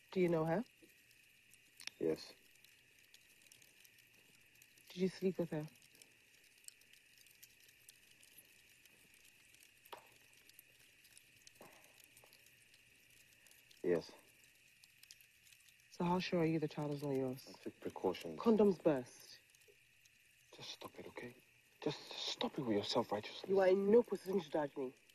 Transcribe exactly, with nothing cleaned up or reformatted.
Do you know her? Yes. Did you sleep with her? Yes. So how sure are you the child is not yours? I took precautions. Condoms burst. Just stop it, okay? Just stop it with your self-righteousness. You are in no position to judge me.